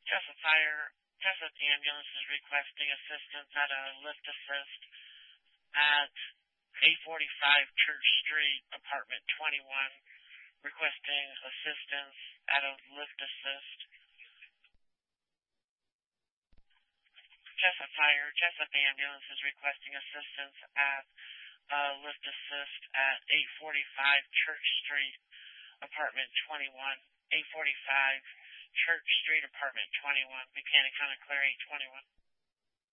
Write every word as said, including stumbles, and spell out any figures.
Jessup Fire, Jessup Ambulance is requesting assistance at a lift assist at eight forty-five Church Street, apartment twenty-one, requesting assistance at a lift assist. Jessup Fire, Jessup Ambulance is requesting assistance at a lift assist at eight forty-five Church Street, apartment twenty-one, eight forty-five Church Street, apartment twenty-one, Buchanan County Clear eight twenty-one.